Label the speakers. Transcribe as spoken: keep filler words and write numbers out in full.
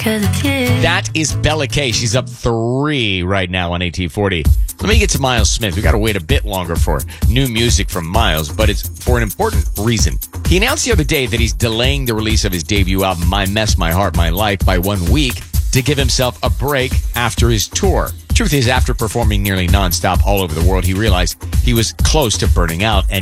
Speaker 1: because it's you.
Speaker 2: That is Bella K. She's up three right now on A T forty. Let me get to Miles Smith. We got to wait a bit longer for new music from Miles, but it's for an important reason. He announced the other day that he's delaying the release of his debut album, My Mess, My Heart, My Life, by one week to give himself a break after his tour. Truth is, after performing nearly nonstop all over the world, he realized he was close to burning out and